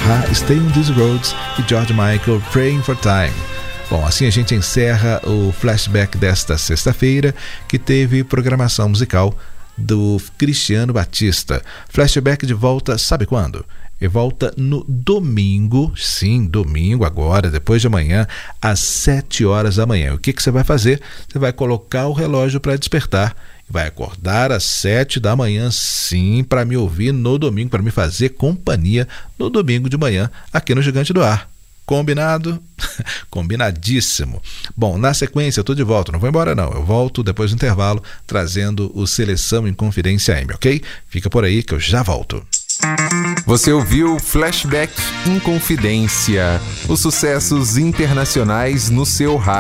A-ha, Stay on These Roads e George Michael, Praying for Time. Bom, assim a gente encerra o flashback desta sexta-feira, que teve programação musical do Cristiano Batista. Flashback de volta, sabe quando? E volta no domingo, sim, domingo agora, depois de amanhã, às 7 horas da manhã. O que você vai fazer? Você vai colocar o relógio para despertar, vai acordar às 7 da manhã, sim, para me ouvir no domingo, para me fazer companhia no domingo de manhã, aqui no Gigante do Ar. Combinado? Combinadíssimo. Bom, na sequência eu tô de volta, não vou embora não, eu volto depois do intervalo trazendo o Seleção em Confidência M, ok? Fica por aí que eu já volto. Você ouviu Flashback em Confidência, os sucessos internacionais no seu rádio.